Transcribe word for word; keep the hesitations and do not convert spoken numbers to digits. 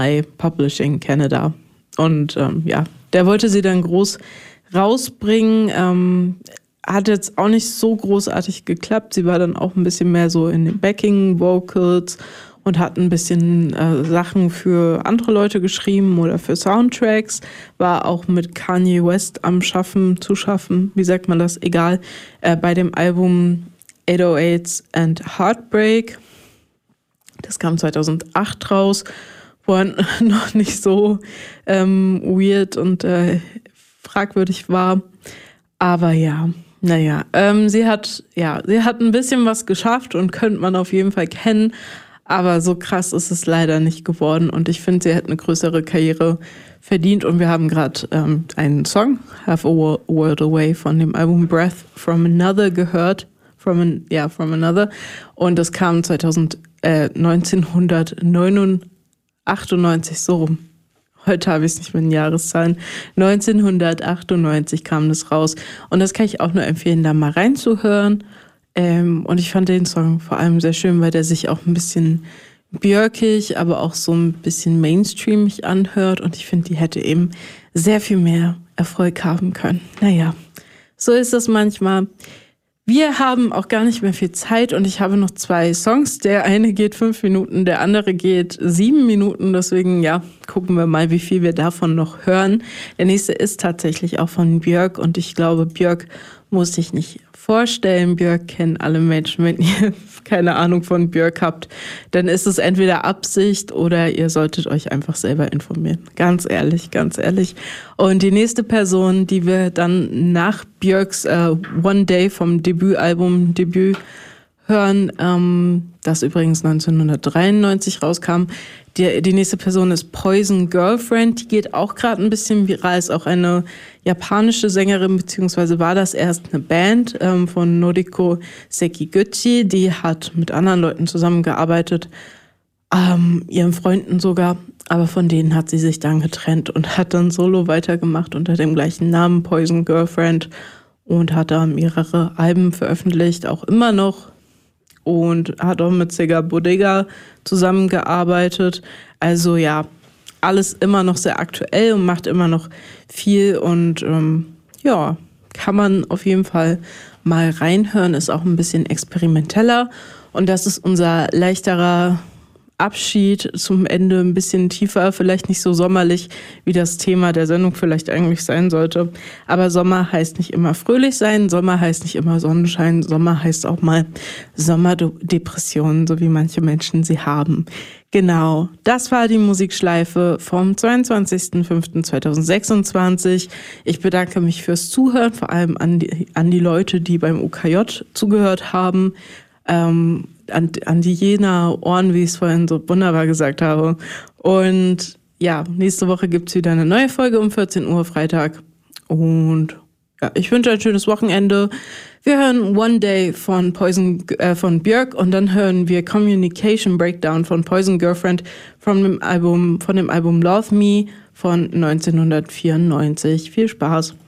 Publishing Canada. Und ähm, ja, der wollte sie dann groß rausbringen. Ähm, hat jetzt auch nicht so großartig geklappt. Sie war dann auch ein bisschen mehr so in den Backing-Vocals und hat ein bisschen äh, Sachen für andere Leute geschrieben oder für Soundtracks. War auch mit Kanye West am Schaffen, zu schaffen, wie sagt man das, egal, äh, bei dem Album acht null acht and Heartbreak. Das kam zweitausendacht raus, wo er noch nicht so ähm, weird und äh, fragwürdig war. Aber ja, naja, ähm, sie hat, ja, sie hat ein bisschen was geschafft und könnte man auf jeden Fall kennen. Aber so krass ist es leider nicht geworden. Und ich finde, sie hätte eine größere Karriere verdient. Und wir haben gerade ähm, einen Song, Half a World Away, von dem Album Breath from Another gehört. From an, ja, From Another. Und das kam zweitausend, äh, neunzehnhundertachtundneunzig so rum. Heute habe ich es nicht mit den Jahreszahlen. neunzehnhundertachtundneunzig kam das raus. Und das kann ich auch nur empfehlen, da mal reinzuhören. Ähm, und ich fand den Song vor allem sehr schön, weil der sich auch ein bisschen björkig, aber auch so ein bisschen mainstreamig anhört. Und ich finde, die hätte eben sehr viel mehr Erfolg haben können. Naja, so ist das manchmal. Wir haben auch gar nicht mehr viel Zeit und ich habe noch zwei Songs. Der eine geht fünf Minuten, der andere geht sieben Minuten. Deswegen, ja, gucken wir mal, wie viel wir davon noch hören. Der nächste ist tatsächlich auch von Björk und ich glaube, Björk muss ich nicht vorstellen. Björk kennen alle Menschen. Wenn ihr keine Ahnung von Björk habt, dann ist es entweder Absicht oder ihr solltet euch einfach selber informieren. Ganz ehrlich, ganz ehrlich. Und die nächste Person, die wir dann nach Björks äh, One Day vom Debütalbum Debüt hören, ähm, das übrigens neunzehnhundertdreiundneunzig rauskam. Die, die nächste Person ist Poison Girlfriend, die geht auch gerade ein bisschen viral, ist auch eine japanische Sängerin, beziehungsweise war das erst eine Band ähm, von Noriko Sekiguchi, die hat mit anderen Leuten zusammengearbeitet, ähm, ihren Freunden sogar, aber von denen hat sie sich dann getrennt und hat dann solo weitergemacht unter dem gleichen Namen, Poison Girlfriend, und hat da mehrere Alben veröffentlicht, auch immer noch. Und hat auch mit Sega Bodega zusammengearbeitet. Also ja, alles immer noch sehr aktuell und macht immer noch viel. Und ähm, ja, kann man auf jeden Fall mal reinhören. Ist auch ein bisschen experimenteller. Und das ist unser leichterer Abschied zum Ende, ein bisschen tiefer, vielleicht nicht so sommerlich, wie das Thema der Sendung vielleicht eigentlich sein sollte. Aber Sommer heißt nicht immer fröhlich sein, Sommer heißt nicht immer Sonnenschein, Sommer heißt auch mal Sommerdepressionen, so wie manche Menschen sie haben. Genau, das war die Musikschleife vom zweiundzwanzigsten fünften zweitausendsechsundzwanzig. Ich bedanke mich fürs Zuhören, vor allem an die, an die Leute, die beim U K J zugehört haben. Ähm, an, an die Jena Ohren, wie ich es vorhin so wunderbar gesagt habe. Und ja, nächste Woche gibt es wieder eine neue Folge um vierzehn Uhr Freitag. Und ja, ich wünsche ein schönes Wochenende. Wir hören One Day von Poison, äh, von Björk und dann hören wir Communication Breakdown von Poison Girlfriend von dem Album, von dem Album Love Me von neunzehnhundertvierundneunzig. Viel Spaß!